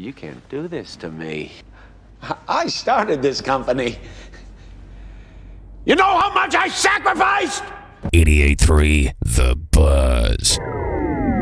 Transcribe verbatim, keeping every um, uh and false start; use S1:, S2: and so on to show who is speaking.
S1: you can't do this to me. I started this company. You know how much I sacrificed?
S2: eighty-eight point three The Buzz.